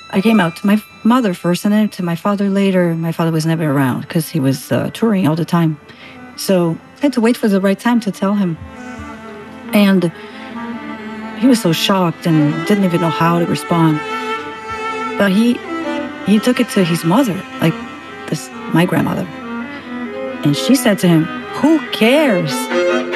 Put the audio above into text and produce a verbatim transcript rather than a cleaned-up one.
I came out to my mother first and then to my father later. My father was never around because he was uh, touring all the time. So I had to wait for the right time to tell him. And he was so shocked and didn't even know how to respond. But he he took it to his mother, like this, my grandmother. And she said to him, "Who cares?"